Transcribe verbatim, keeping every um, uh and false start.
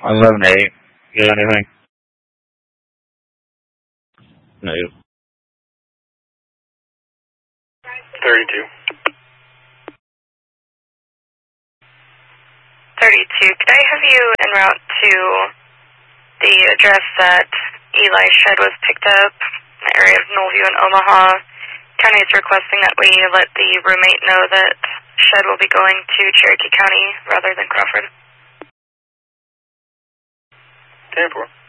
eleven eight. You got anything? No. thirty-two. thirty-two. Could I have you en route to the address that Eli Shed was picked up in the area of Knollview and Omaha? County is requesting that we let the roommate know that Shed will be going to Cherokee County rather than Crawford. ten four.